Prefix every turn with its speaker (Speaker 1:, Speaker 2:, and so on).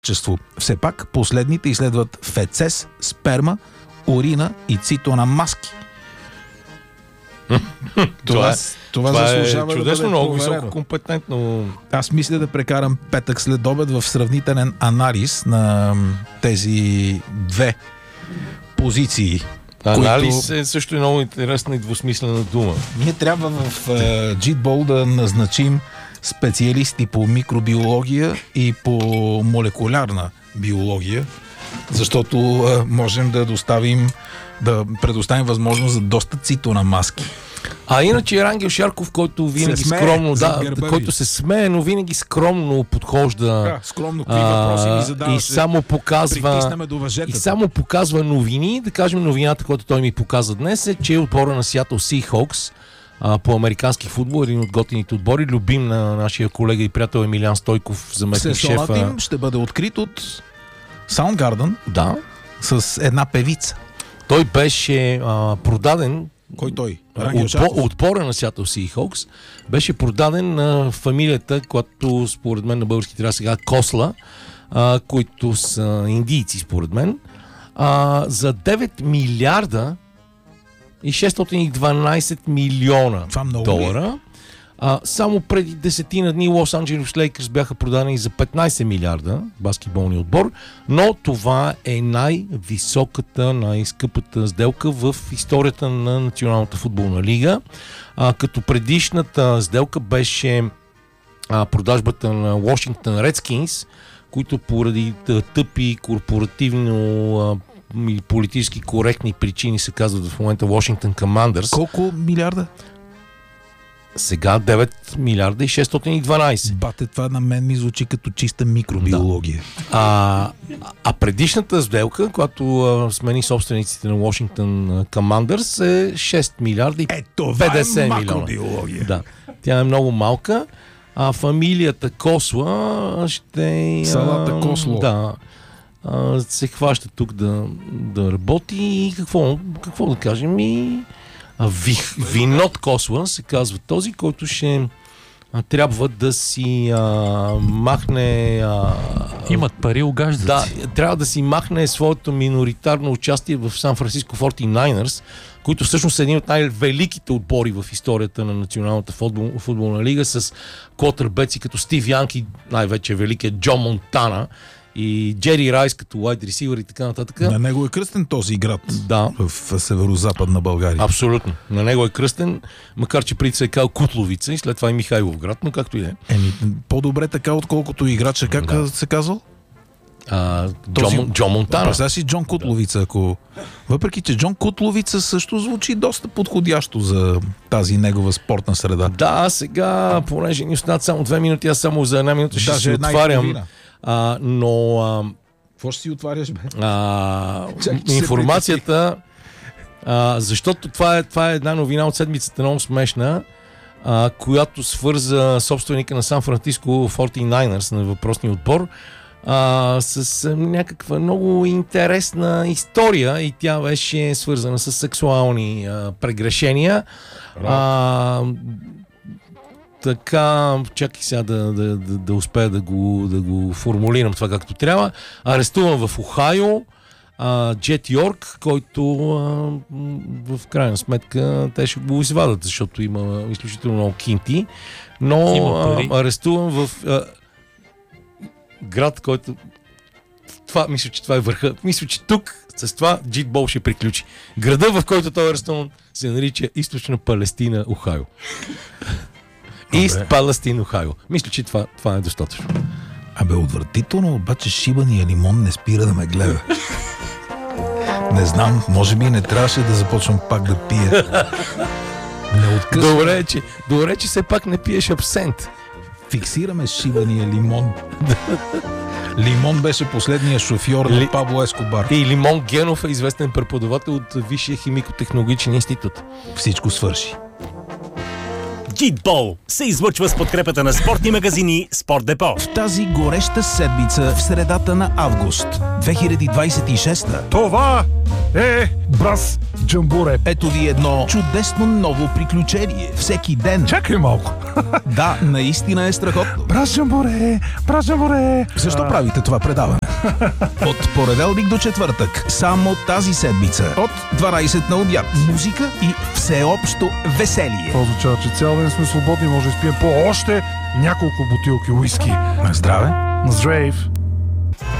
Speaker 1: качество. Все пак последните изследват фецес, сперма, урина и цитонамаски. Това заслужава
Speaker 2: е чудесно,
Speaker 1: да бъде
Speaker 2: много
Speaker 1: проверено.
Speaker 2: високо компетентно.
Speaker 1: Аз мисля да прекарам петък след обед в сравнителен анализ на тези две позиции.
Speaker 2: Анализ е също много интересна и двусмислена дума.
Speaker 1: Ние трябва в JITBOL да назначим специалисти по микробиология и по молекулярна биология, защото можем да предоставим възможност за доста цитонамаски.
Speaker 2: А иначе Рангел Шарков, който винаги скромно, който се смее, но винаги скромно подхожда,
Speaker 1: скромно какви въпроси ни задаваше,
Speaker 2: и само показва новини. Да кажем, новината, която той ми показа днес е, че отбора на Seattle Seahawks по американски футбол, един от готините отбори, любим на нашия колега и приятел Емилиан Стойков, заместник шефа.
Speaker 1: Сезонът им ще бъде открит от Soundgarden, с една певица.
Speaker 2: Той беше продаден.
Speaker 1: Кой той?
Speaker 2: Отбора на Seattle Seahawks беше продаден на фамилията, която според мен на български трябва сега Косла, които са индийци според мен, за 9 милиарда и 612 милиона долара. Само преди 10 дни Лос Анджелес Лейкърс бяха продадени за 15 милиарда, баскетболния отбор, но това е най-високата, най-скъпата сделка в историята на Националната футболна лига. Като предишната сделка беше продажбата на Washington Redskins, които поради тъпи корпоративно и политически коректни причини се казват в момента Washington Commanders.
Speaker 1: Колко милиарда?
Speaker 2: Сега 9 милиарда и 612.
Speaker 1: Бате, това на мен ми звучи като чиста микробиология.
Speaker 2: Да. А предишната сделка, която смени собствениците на Washington Commanders, е 6 милиарда и 50 милиона. Да. Тя е много малка. Фамилията Косла ще...
Speaker 1: Салата Косло.
Speaker 2: Да. Се хваща тук да работи и какво да кажем и... Винот Косла се казва този, който ще трябва да си махне...
Speaker 3: Имат пари, угаждат.
Speaker 2: Да, трябва да си махне своето миноритарно участие в Сан Франциско 49ers, които всъщност са един от най-великите отбори в историята на Националната футболна лига, с квотербеци като Стив Янки, най-вече великият Джо Монтана, и Джери Райс като wide receiver и така нататък.
Speaker 1: На него е кръстен този град в северо-западна България.
Speaker 2: Абсолютно. На него е кръстен, макар че преди се е казал Кутловица и след това и Михайлов град, но както и да е.
Speaker 1: По-добре така, отколкото играча. Как се казал?
Speaker 2: Джо Монтана.
Speaker 1: Представя си Джон Кутловица, въпреки че Джон Кутловица също звучи доста подходящо за тази негова спортна среда.
Speaker 2: Да, сега, понеже ни останат само 2 минути, аз само за 1 минута ще си отварям. Но
Speaker 1: какво ще си отваряш, бе?
Speaker 2: Информацията, защото това е една новина от седмицата, много смешна, която свърза собственика на Сан Франциско 49ers на въпросния отбор с някаква много интересна история и тя беше свързана с сексуални прегрешения. Така, чакай сега да успея да го формулирам това както трябва. Арестуван в Охайо Джет Йорк, който в крайна сметка те ще го извадат, защото има изключително много кинти, но арестуван в град, който мисля, че това е върха. Мисля, че тук с това JITBOL ще приключи. Града, в който той е арестуван, се нарича Източна Палестина, Охайо. Ист Палестин, Охайо. Мисля, че това е достатъчно.
Speaker 1: Отвратително, обаче шибания лимон не спира да ме гледа. Не знам, може би не трябваше да започвам пак да пия.
Speaker 2: Добре, че все пак не пиеш абсент.
Speaker 1: Фиксираме шибания лимон. Лимон беше последния шофьор на Пабло Ескобар.
Speaker 2: И Лимон Генов е известен преподавател от Висшия химико-технологичен институт.
Speaker 1: Всичко свърши.
Speaker 4: Скитбол се излъчва с подкрепата на спортни магазини Спорт Депо.
Speaker 1: В тази гореща седмица в средата на август 2026.
Speaker 5: Това е Брас Джамбуре.
Speaker 1: Ето ви едно чудесно ново приключение. Всеки ден.
Speaker 5: Чакай малко.
Speaker 1: Да, наистина е страхотно.
Speaker 5: Брас Джамбуре, Брас Джамбуре.
Speaker 1: Защо правите това предаване? От понеделник до четвъртък, само тази седмица, от 12 на обяд. Музика и всеобщо веселие.
Speaker 5: Това означава, че цял ден сме свободни, може да изпием по още няколко бутилки уиски.
Speaker 1: На здраве!
Speaker 5: На здраве!